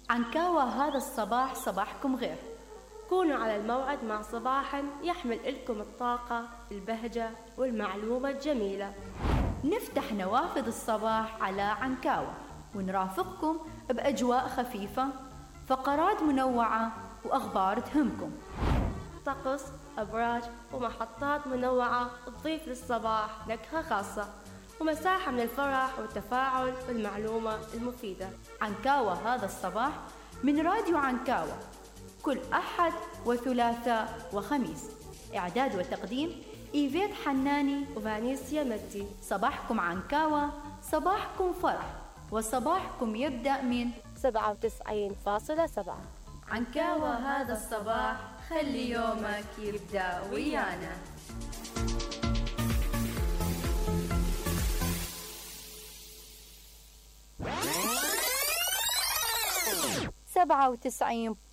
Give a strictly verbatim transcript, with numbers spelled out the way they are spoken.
عنكاوة هذا الصباح صباحكم غير. كونوا على الموعد مع صباح يحمل لكم الطاقة، البهجة والمعلومة الجميلة. نفتح نوافذ الصباح على عنكاوة ونرافقكم بأجواء خفيفة، فقرات منوعة وأخبار تهمكم، طقس، أبراج ومحطات منوعة تضيف للصباح نكهة خاصة، ومساحة من الفرح والتفاعل والمعلومة المفيدة. عنكاوة هذا الصباح من راديو عنكاوة، كل أحد وثلاثاء وخميس. إعداد وتقديم إيفيت حناني وفانيسيا متي. صباحكم عنكاوة، صباحكم فرح، وصباحكم يبدأ من سبعة وتسعين فاصلة سبعة. عنكاوة هذا الصباح، خلي يومك يبدأ ويانا. سبعة وتسعين